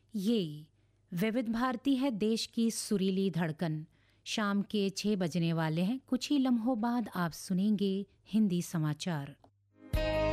ये विविध भारती है, देश की सुरीली धड़कन। शाम के 6 बजने वाले हैं। कुछ ही लम्हों बाद आप सुनेंगे हिंदी समाचार।